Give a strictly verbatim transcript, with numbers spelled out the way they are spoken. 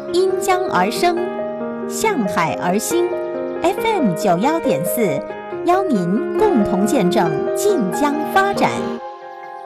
因江而生，向海而兴。F M 九幺点四，邀您共同见证晋江发展。